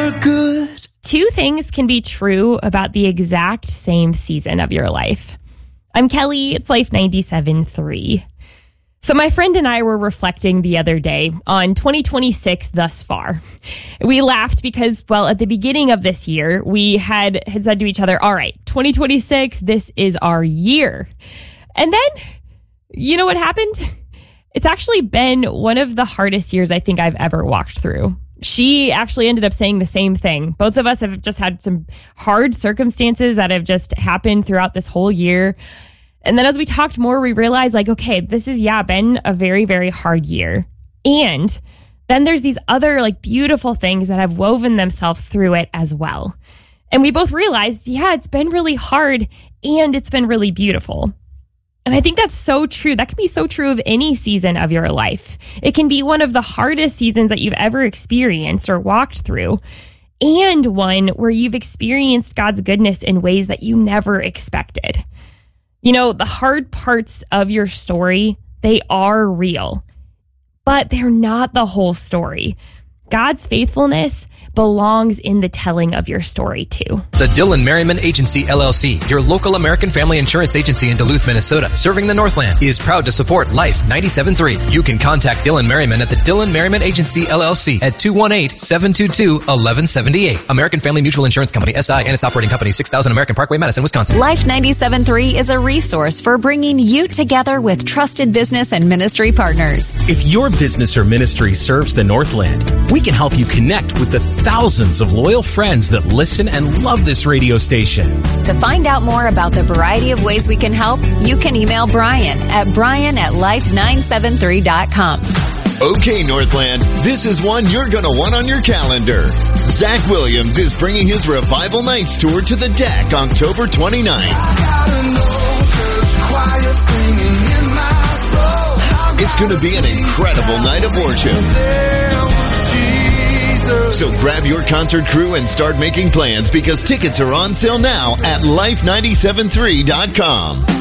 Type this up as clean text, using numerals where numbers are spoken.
we're good. Two things can be true about the exact same season of your life. I'm Kelly. It's Life 97.3. So my friend and I were reflecting the other day on 2026 thus far. We laughed because, well, at the beginning of this year, we had said to each other, all right, 2026, this is our year. And then, you know what happened? It's actually been one of the hardest years I think I've ever walked through. She actually ended up saying the same thing. Both of us have just had some hard circumstances that have just happened throughout this whole year. And then as we talked more, we realized okay, this has, been a very, very hard year. And then there's these other beautiful things that have woven themselves through it as well. And we both realized, it's been really hard and it's been really beautiful. And I think that's so true. That can be so true of any season of your life. It can be one of the hardest seasons that you've ever experienced or walked through, and one where you've experienced God's goodness in ways that you never expected. You know, the hard parts of your story, they are real, but they're not the whole story. God's faithfulness belongs in the telling of your story too. The Dylan Merriman Agency, LLC, your local American family insurance agency in Duluth, Minnesota, serving the Northland, is proud to support Life 97.3. You can contact Dylan Merriman at the Dylan Merriman Agency, LLC at 218-722-1178. American Family Mutual Insurance Company, SI, and its operating company, 6000 American Parkway, Madison, Wisconsin. Life 97.3 is a resource for bringing you together with trusted business and ministry partners. If your business or ministry serves the Northland, we can help you connect with the thousands of loyal friends that listen and love this radio station. To find out more about the variety of ways we can help, you can email Brian at life973.com. Okay, Northland, this is one you're going to want on your calendar. Zach Williams is bringing his Revival Nights tour to the Deck October 29th. It's going to be an incredible night of worship. So grab your concert crew and start making plans because tickets are on sale now at life973.com.